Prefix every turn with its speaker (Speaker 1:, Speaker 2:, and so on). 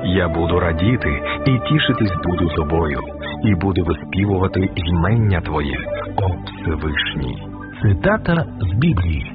Speaker 1: Я буду радіти і тішитись буду тобою, і буду виспівувати ймення Твоє, о Всевишній.
Speaker 2: Цитата з Біблії.